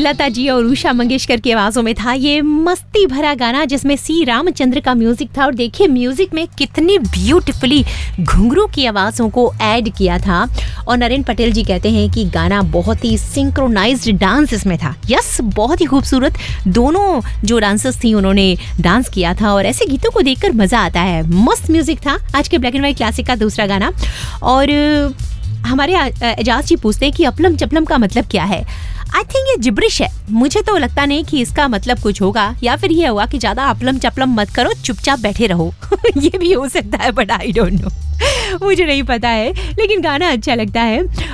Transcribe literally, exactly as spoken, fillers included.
लता जी और उषा मंगेशकर की आवाजों में था ये मस्ती भरा गाना, जिसमें सी रामचंद्र का म्यूजिक था। और देखिए म्यूजिक में कितनी ब्यूटीफुली घुंघरू की आवाजों को ऐड किया था। और नरेन पटेल जी कहते हैं कि गाना बहुत ही सिंक्रोनाइज्ड डांस इसमें था। यस, बहुत ही खूबसूरत दोनों जो डांसर्स थी उन्होंने डांस किया था, और ऐसे गीतों को देखकर मजा आता है। मस्त म्यूजिक था आज के ब्लैक एंड व्हाइट क्लासिक का दूसरा गाना। और हमारे एजाज जी पूछते हैं कि अपलम चपलम का मतलब क्या है। आई थिंक ये जिब्रिश है, मुझे तो लगता नहीं कि इसका मतलब कुछ होगा, या फिर ये हुआ कि ज्यादा अपलम चपलम मत करो, चुपचाप बैठे रहो। ये भी हो सकता है, बट आई डोंट नो, मुझे नहीं पता है, लेकिन गाना अच्छा लगता है।